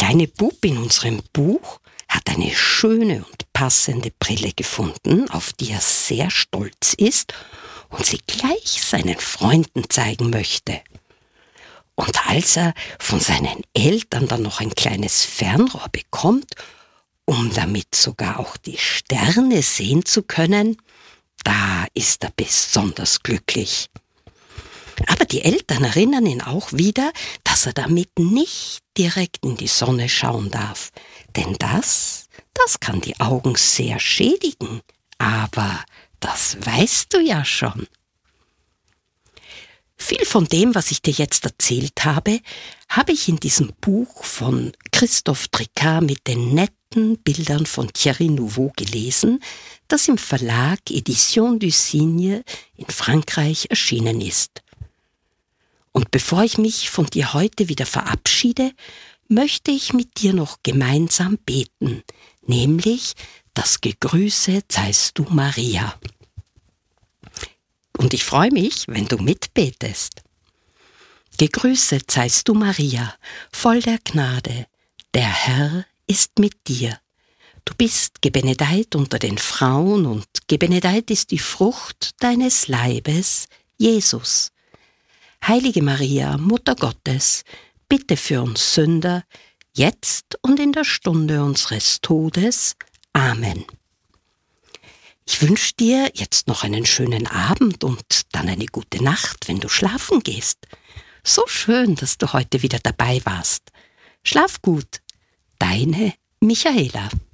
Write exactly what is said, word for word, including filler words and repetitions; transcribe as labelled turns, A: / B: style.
A: kleine Bub in unserem Buch hat eine schöne und passende Brille gefunden, auf die er sehr stolz ist und sie gleich seinen Freunden zeigen möchte. Und als er von seinen Eltern dann noch ein kleines Fernrohr bekommt, um damit sogar auch die Sterne sehen zu können, da ist er besonders glücklich. Aber die Eltern erinnern ihn auch wieder, dass er damit nicht direkt in die Sonne schauen darf. Denn das, das kann die Augen sehr schädigen. Aber das weißt du ja schon. Viel von dem, was ich dir jetzt erzählt habe, habe ich in diesem Buch von Christophe Tricart mit den netten Bildern von Thierry Nouveau gelesen, das im Verlag Éditions du Cygne in Frankreich erschienen ist. Und bevor ich mich von dir heute wieder verabschiede, möchte ich mit dir noch gemeinsam beten, nämlich das Gegrüßet seist du, Maria. Und ich freue mich, wenn du mitbetest. Gegrüßet seist du, Maria, voll der Gnade, der Herr ist mit dir. Du bist gebenedeit unter den Frauen und gebenedeit ist die Frucht deines Leibes, Jesus. Heilige Maria, Mutter Gottes, bitte für uns Sünder, jetzt und in der Stunde unseres Todes. Amen. Ich wünsche dir jetzt noch einen schönen Abend und dann eine gute Nacht, wenn du schlafen gehst. So schön, dass du heute wieder dabei warst. Schlaf gut. Deine Michaela.